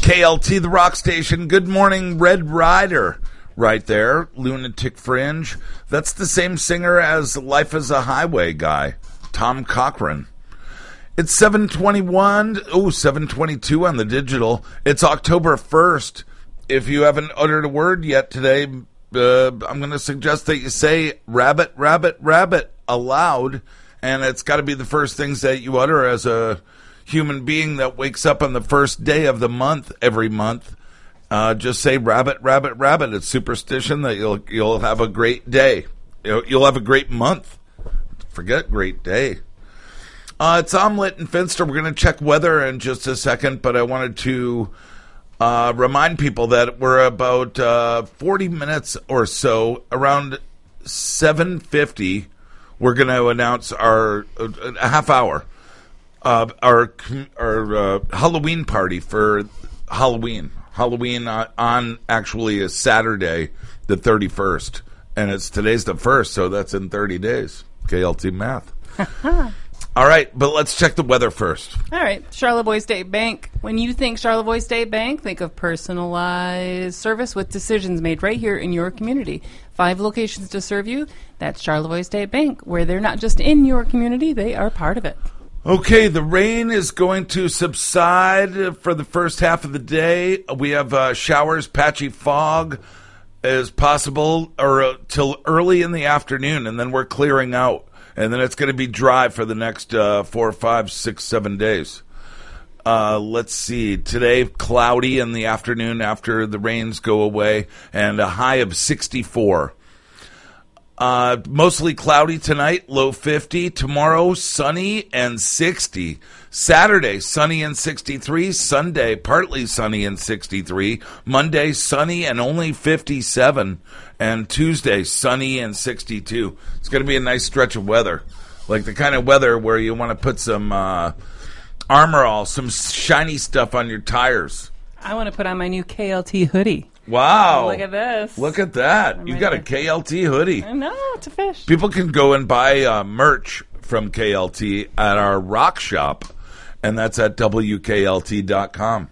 KLT, the rock station. Good morning, Red Rider. Right there, Lunatic Fringe. That's the same singer as Life is a Highway guy, Tom Cochrane. It's 7:21, 7:22 on the digital. It's October 1st. If you haven't uttered a word yet today, I'm going to suggest that you say rabbit, rabbit, rabbit aloud, and it's got to be the first things that you utter as a human being that wakes up on the first day of the month every month. Just say rabbit, rabbit, rabbit. It's superstition that you'll have a great day. You'll have a great month. Forget great day. It's Omelette and Finster. We're going to check weather in just a second, but I wanted to remind people that we're about 40 minutes or so, around 7:50. We're going to announce our a half hour, our Halloween party for Halloween. Halloween on actually a Saturday, the 31st. And today's the 1st, so that's in 30 days. KLT math. All right, but let's check the weather first. All right, Charlevoix State Bank. When you think Charlevoix State Bank, think of personalized service with decisions made right here in your community. 5 locations to serve you. That's Charlevoix State Bank, where they're not just in your community, they are part of it. Okay, the rain is going to subside for the first half of the day. We have showers, patchy fog is possible or till early in the afternoon, and then we're clearing out. And then it's going to be dry for the next 4, 5, 6, 7 days. Let's see. Today, cloudy in the afternoon after the rains go away, and a high of 64. Mostly cloudy tonight, low 50. Tomorrow, sunny and 60. Saturday, sunny and 63. Sunday, partly sunny and 63. Monday, sunny and only 57. And Tuesday, sunny and 62. It's going to be a nice stretch of weather. Like the kind of weather where you want to put some Armor All, some shiny stuff on your tires. I want to put on my new KLT hoodie. Wow. Look at this. Look at that. You got a KLT hoodie. I know, it's a fish. People can go and buy merch from KLT at our rock shop, and that's at WKLT.com.